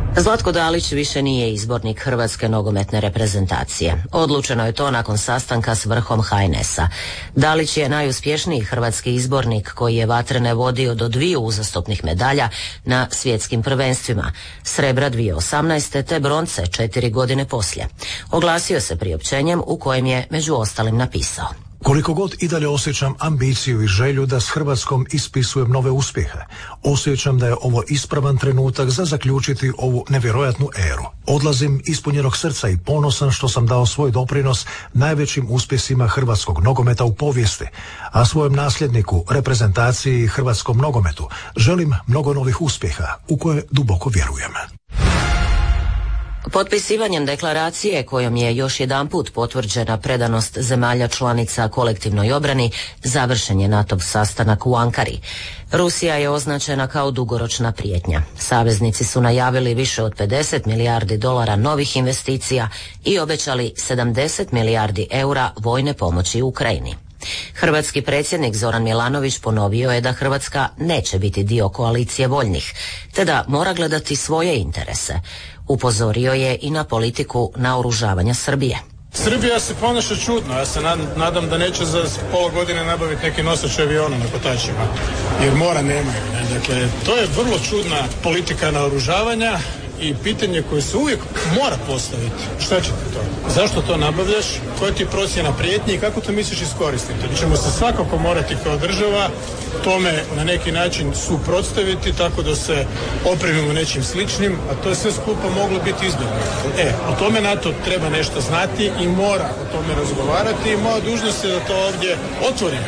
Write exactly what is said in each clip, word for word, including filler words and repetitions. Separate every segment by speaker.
Speaker 1: Zlatko Dalić više nije izbornik Hrvatske nogometne reprezentacije. Odlučeno je to nakon sastanka s vrhom ha en es a. Dalić je najuspješniji hrvatski izbornik koji je vatrene vodio do dviju uzastopnih medalja na svjetskim prvenstvima, srebra dvije tisuće osamnaeste te bronce četiri godine poslije. Oglasio se priopćenjem u kojem je među ostalim napisao:
Speaker 2: Koliko god i dalje osjećam ambiciju i želju da s Hrvatskom ispisujem nove uspjehe, osjećam da je ovo ispravan trenutak za zaključiti ovu nevjerojatnu eru. Odlazim ispunjenog srca i ponosan što sam dao svoj doprinos najvećim uspjesima hrvatskog nogometa u povijesti, a svojem nasljedniku, reprezentaciji i hrvatskom nogometu želim mnogo novih uspjeha u koje duboko vjerujem.
Speaker 1: Potpisivanjem deklaracije kojom je još jedanput potvrđena predanost zemalja članica kolektivnoj obrani, završen je NATO-v sastanak u Ankari. Rusija je označena kao dugoročna prijetnja. Saveznici su najavili više od pedeset milijardi dolara novih investicija i obećali sedamdeset milijardi eura vojne pomoći Ukrajini. Hrvatski predsjednik Zoran Milanović ponovio je da Hrvatska neće biti dio koalicije voljnih, te da mora gledati svoje interese. Upozorio je i na politiku naoružavanja Srbije.
Speaker 3: Srbija se ponaša čudno, ja se nadam da neće za pola godine nabaviti neki nosač aviona na kotačima, jer mora nemaju. Ne? Dakle, to je vrlo čudna politika naoružavanja i pitanje koje se uvijek mora postaviti. Šta će ti to? Zašto to nabavljaš? Koja ti je procjena prijetnje i kako to misliš iskoristiti? Mi ćemo se svakako morati kao država tome na neki način suprotstaviti tako da se opremimo nečim sličnim, a to je sve skupa moglo biti izbjegnuto. E, o tome NATO treba nešto znati i mora o tome razgovarati i moja dužnost je da to ovdje otvorim.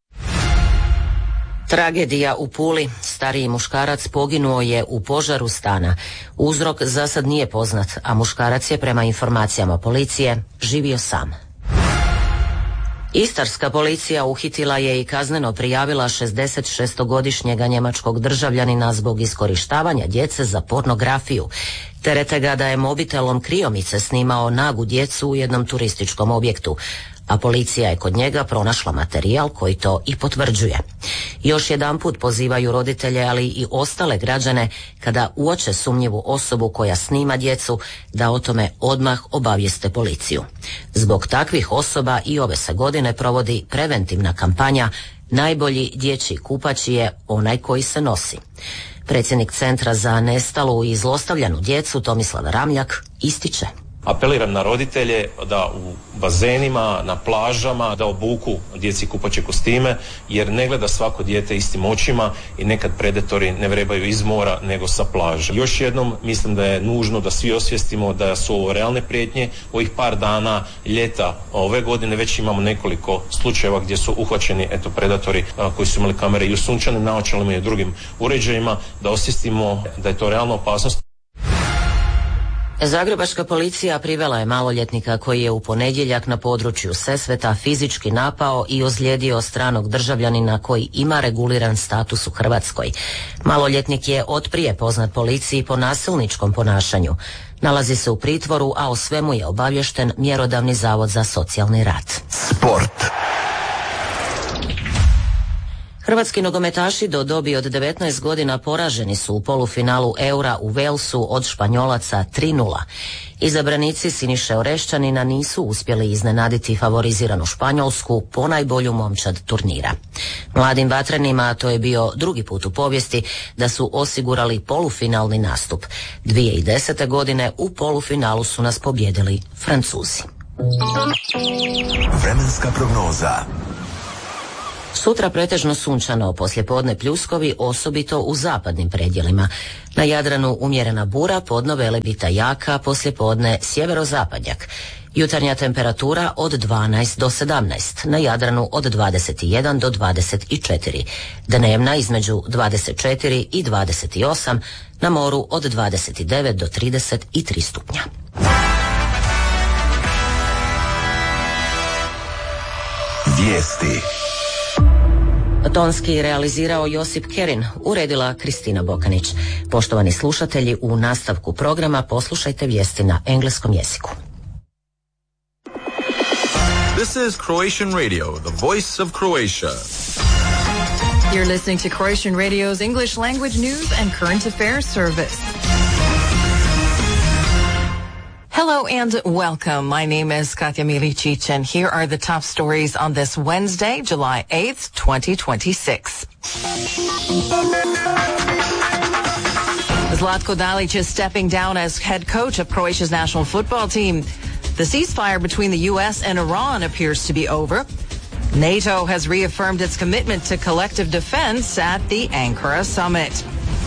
Speaker 1: Tragedija u Puli. Stariji muškarac poginuo je u požaru stana. Uzrok za sad nije poznat, a muškarac je prema informacijama policije živio sam. Istarska policija uhitila je i kazneno prijavila šezdesetšestogodišnjega njemačkog državljanina zbog iskorištavanja djece za pornografiju. Terete ga da je mobitelom kriomice snimao nagu djecu u jednom turističkom objektu, a policija je kod njega pronašla materijal koji to i potvrđuje. Još jedanput pozivaju roditelje, ali i ostale građane, kada uoče sumnjivu osobu koja snima djecu, da o tome odmah obavijeste policiju. Zbog takvih osoba i ove se godine provodi preventivna kampanja Najbolji dječji kupač je onaj koji se nosi. Predsjednik Centra za nestalu i zlostavljanu djecu Tomislav Ramljak ističe:
Speaker 4: Apeliram na roditelje da u bazenima, na plažama, da obuku djeci kupaće kostime, jer ne gleda svako dijete istim očima i nekad predatori ne vrebaju iz mora nego sa plaže. Još jednom mislim da je nužno da svi osvijestimo da su ovo realne prijetnje. U ovih par dana ljeta ove godine već imamo nekoliko slučajeva gdje su uhvaćeni eto predatori a, koji su imali kamere i u sunčanim naočalama i u drugim uređajima, da osvijestimo da je to realna opasnost.
Speaker 1: Zagrebačka policija privela je maloljetnika koji je u ponedjeljak na području Sesveta fizički napao i ozlijedio stranog državljanina koji ima reguliran status u Hrvatskoj. Maloljetnik je otprije poznat policiji po nasilničkom ponašanju. Nalazi se u pritvoru, a o svemu je obaviješten Mjerodavni zavod za socijalni rad.
Speaker 5: Sport.
Speaker 1: Hrvatski nogometaši do dobi od devetnaest godina poraženi su u polufinalu Eura u Walesu od Španjolaca tri nula. Izabranici Siniše Orešćanina nisu uspjeli iznenaditi favoriziranu Španjolsku, ponajbolju momčad turnira. Mladim vatrenima to je bio drugi put u povijesti da su osigurali polufinalni nastup. dvije tisuće desete. godine u polufinalu su nas pobijedili Francuzi.
Speaker 5: Vremenska prognoza.
Speaker 1: Sutra pretežno sunčano, poslijepodne pljuskovi, osobito u zapadnim predjelima. Na Jadranu umjerena bura, podno Velebita jaka, poslijepodne sjeverozapadnjak. Jutarnja temperatura od dvanaest do sedamnaest, na Jadranu od dvadeset jedan do dvadeset četiri. Dnevna između dvadeset četiri i dvadeset osam, na moru od dvadeset devet do trideset tri stupnja.
Speaker 5: Vijesti.
Speaker 1: Tonski realizirao Josip Kerin, uredila Kristina Bokanić. Poštovani slušatelji, u nastavku programa poslušajte vijesti na engleskom jeziku.
Speaker 6: This is Croatian Radio, the voice of Croatia.
Speaker 7: You're listening to Croatian Radio's English language news and current affairs service.
Speaker 8: Hello and welcome. My name is Katya Milicic, and here are the top stories on this Wednesday, July eighth, twenty twenty-six. Zlatko Dalic is stepping down as head coach of Croatia's national football team. The ceasefire between the U S and Iran appears to be over. NATO has reaffirmed its commitment to collective defense at the Ankara summit.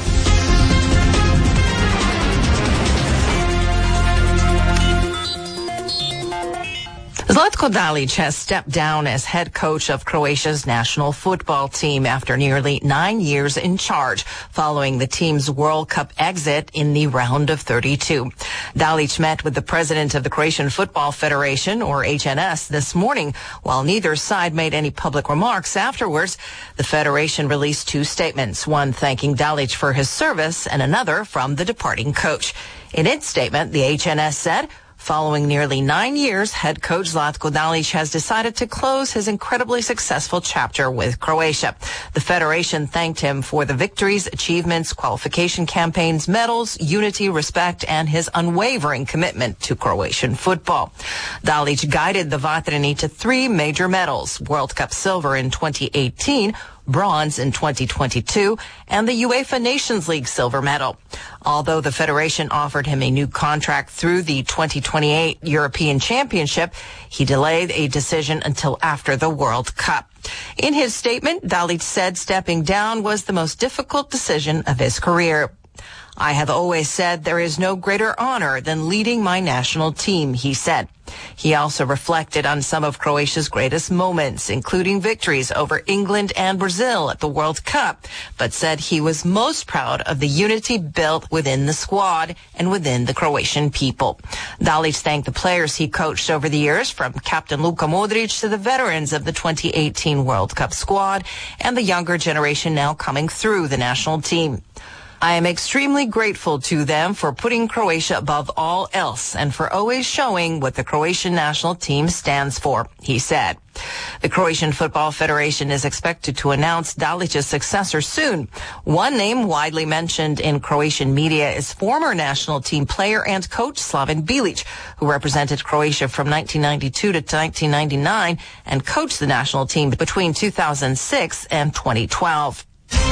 Speaker 8: Zlatko Dalic has stepped down as head coach of Croatia's national football team after nearly nine years in charge, following the team's World Cup exit in the round of thirty-two. Dalic met with the president of the Croatian Football Federation, or H N S, this morning. While neither side made any public remarks afterwards, the federation released two statements, one thanking Dalic for his service and another from the departing coach. In its statement, the H N S said, following nearly nine years, head coach Zlatko Dalic has decided to close his incredibly successful chapter with Croatia. The federation thanked him for the victories, achievements, qualification campaigns, medals, unity, respect, and his unwavering commitment to Croatian football. Dalic guided the Vatreni to three major medals: World Cup silver in twenty eighteen, bronze in twenty twenty-two, and the UEFA Nations League silver medal. Although the federation offered him a new contract through the twenty twenty-eight European Championship, he delayed a decision until after the World Cup. In his statement, Dalic said stepping down was the most difficult decision of his career. I have always said there is no greater honor than leading my national team, he said. He also reflected on some of Croatia's greatest moments, including victories over England and Brazil at the World Cup, but said he was most proud of the unity built within the squad and within the Croatian people. Dalic thanked the players he coached over the years, from Captain Luka Modric to the veterans of the twenty eighteen World Cup squad and the younger generation now coming through the national team. I am extremely grateful to them for putting Croatia above all else and for always showing what the Croatian national team stands for, he said. The Croatian Football Federation is expected to announce Dalic's successor soon. One name widely mentioned in Croatian media is former national team player and coach Slaven Bilic, who represented Croatia from nineteen ninety-two to nineteen ninety-nine and coached the national team between two thousand six and twenty twelve.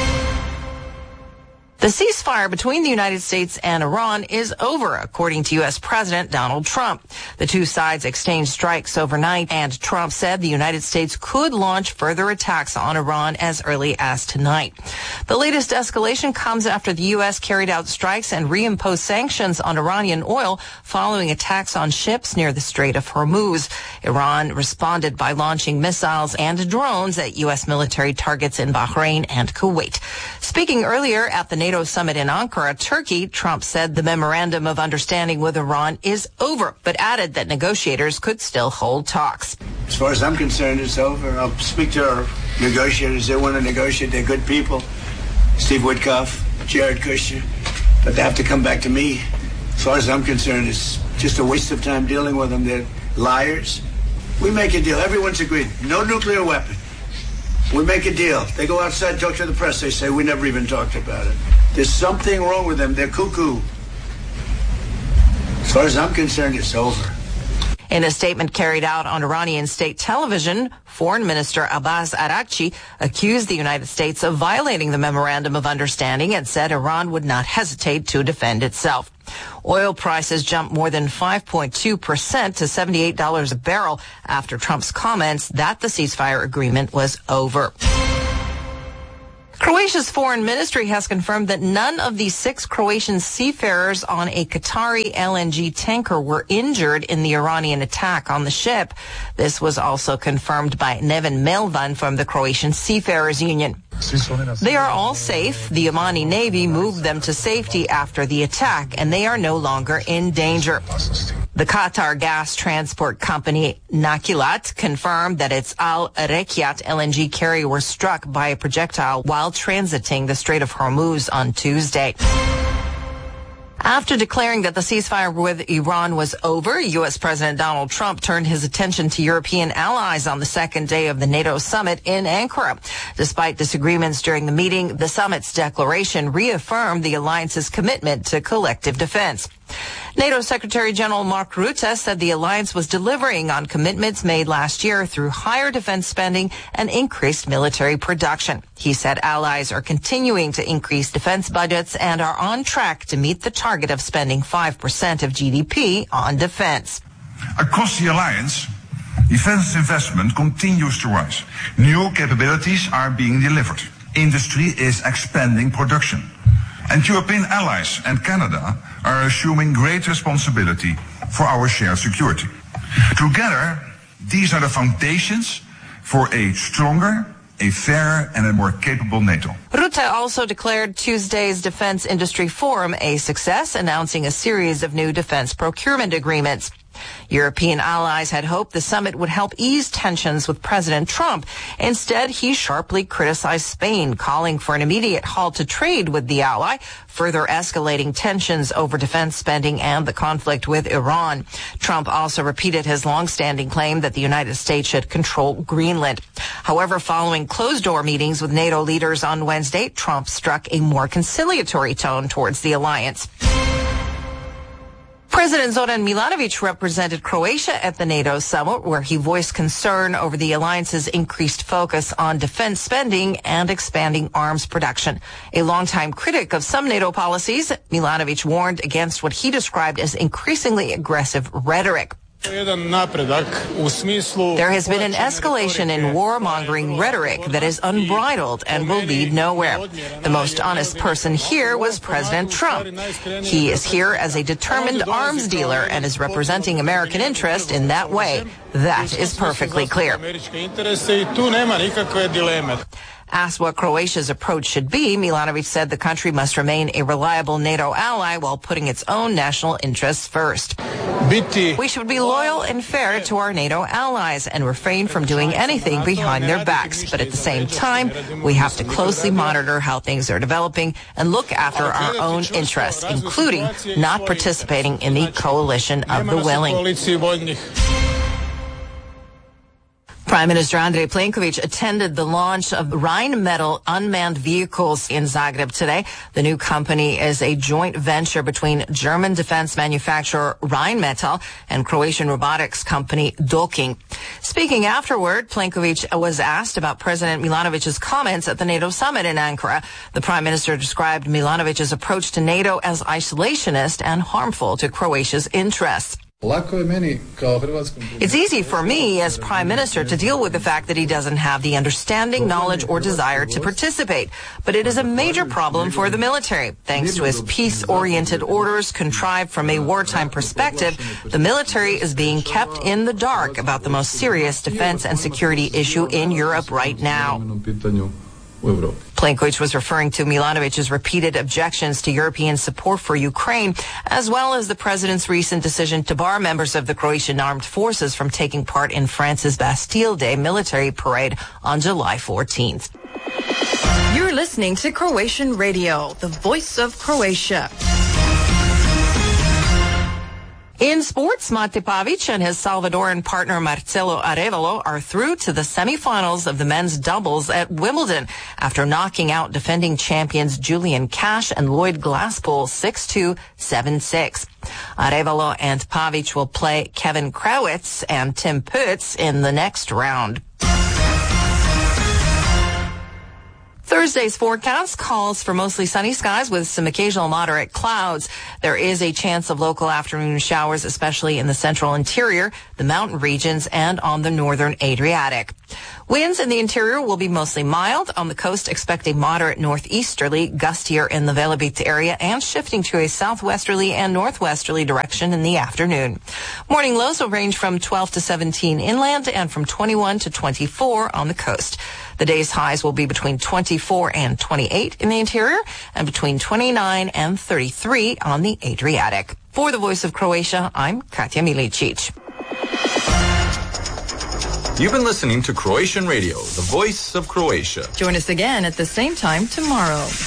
Speaker 8: The ceasefire between the United States and Iran is over, according to U S President Donald Trump. The two sides exchanged strikes overnight, and Trump said the United States could launch further attacks on Iran as early as tonight. The latest escalation comes after the U S carried out strikes and reimposed sanctions on Iranian oil following attacks on ships near the Strait of Hormuz. Iran responded by launching missiles and drones at U S military targets in Bahrain and Kuwait. Speaking earlier at the NATO summit in Ankara, Turkey, Trump said the memorandum of understanding with Iran is over, but added that negotiators could still hold talks.
Speaker 9: As far as I'm concerned, it's over. I'll speak to our negotiators. They want to negotiate. They're good people. Steve Witkoff, Jared Kushner. But they have to come back to me. As far as I'm concerned, it's just a waste of time dealing with them. They're liars. We make a deal. Everyone's agreed. No nuclear weapon. We make a deal. They go outside, talk to the press. They say, we never even talked about it. There's something wrong with them. They're cuckoo. As far as I'm concerned, it's over.
Speaker 8: In a statement carried out on Iranian state television, Foreign Minister Abbas Araghchi accused the United States of violating the Memorandum of Understanding and said Iran would not hesitate to defend itself. Oil prices jumped more than five point two percent to seventy-eight dollars a barrel after Trump's comments that the ceasefire agreement was over. Croatia's foreign ministry has confirmed that none of the six Croatian seafarers on a Qatari L N G tanker were injured in the Iranian attack on the ship. This was also confirmed by Neven Melvan from the Croatian Seafarers Union. They are all safe. The Yemeni Navy moved them to safety after the attack, and they are no longer in danger. The Qatar gas transport company Nakilat confirmed that its Al Rekiat L N G carrier was struck by a projectile while transiting the Strait of Hormuz on Tuesday. After declaring that the ceasefire with Iran was over, U S President Donald Trump turned his attention to European allies on the second day of the NATO summit in Ankara. Despite disagreements during the meeting, the summit's declaration reaffirmed the alliance's commitment to collective defense. NATO Secretary General Mark Rutte said the alliance was delivering on commitments made last year through higher defense spending and increased military production. He said allies are continuing to increase defense budgets and are on track to meet the target of spending five percent of G D P on defense.
Speaker 10: Across the alliance, defense investment continues to rise. New capabilities are being delivered. Industry is expanding production. And European allies and Canada are assuming great responsibility for our shared security. Together, these are the foundations for a stronger, a fairer and a more capable NATO.
Speaker 8: Rutte also declared Tuesday's Defense Industry Forum a success, announcing a series of new defense procurement agreements. European allies had hoped the summit would help ease tensions with President Trump. Instead, he sharply criticized Spain, calling for an immediate halt to trade with the ally, further escalating tensions over defense spending and the conflict with Iran. Trump also repeated his longstanding claim that the United States should control Greenland. However, following closed-door meetings with NATO leaders on Wednesday, Trump struck a more conciliatory tone towards the alliance. President Zoran Milanovic represented Croatia at the NATO summit, where he voiced concern over the alliance's increased focus on defense spending and expanding arms production. A longtime critic of some NATO policies, Milanovic warned against what he described as increasingly aggressive rhetoric. There has been an escalation in warmongering rhetoric that is unbridled and will lead nowhere. The most honest person here was President Trump. He is here as a determined arms dealer and is representing American interest in that way. That is perfectly clear. Asked what Croatia's approach should be, Milanovic said the country must remain a reliable NATO ally while putting its own national interests first. We should be loyal and fair to our NATO allies and refrain from doing anything behind their backs. But at the same time, we have to closely monitor how things are developing and look after our own interests, including not participating in the coalition of the willing. Prime Minister Andrej Plenković attended the launch of Rheinmetall unmanned vehicles in Zagreb today. The new company is a joint venture between German defense manufacturer Rheinmetall and Croatian robotics company Docking. Speaking afterward, Plenković was asked about President Milanovic's comments at the NATO summit in Ankara. The Prime Minister described Milanovic's approach to NATO as isolationist and harmful to Croatia's interests. It's easy for me as Prime Minister to deal with the fact that he doesn't have the understanding, knowledge, or desire to participate. But it is a major problem for the military. Thanks to his peace-oriented orders contrived from a wartime perspective, the military is being kept in the dark about the most serious defense and security issue in Europe right now. Plenković was referring to Milanovic's repeated objections to European support for Ukraine, as well as the president's recent decision to bar members of the Croatian armed forces from taking part in France's Bastille Day military parade on July fourteenth.
Speaker 7: You're listening to Croatian Radio, the voice of Croatia.
Speaker 8: In sports, Mate Pavić and his Salvadoran partner Marcelo Arevalo are through to the semifinals of the men's doubles at Wimbledon after knocking out defending champions Julian Cash and Lloyd Glasspool six two, seven six. Arevalo and Pavić will play Kevin Krawitz and Tim Putz in the next round. Thursday's forecast calls for mostly sunny skies with some occasional moderate clouds. There is a chance of local afternoon showers, especially in the central interior, the mountain regions, and on the northern Adriatic. Winds in the interior will be mostly mild. On the coast, expect a moderate northeasterly, gustier in the Velebit area, and shifting to a southwesterly and northwesterly direction in the afternoon. Morning lows will range from twelve to seventeen inland and from twenty-one to twenty-four on the coast. The day's highs will be between twenty-four and twenty-eight in the interior and between twenty-nine and thirty-three on the Adriatic. For the Voice of Croatia, I'm Katja Milicic.
Speaker 6: You've been listening to Croatian Radio, the voice of Croatia.
Speaker 7: Join us again at the same time tomorrow.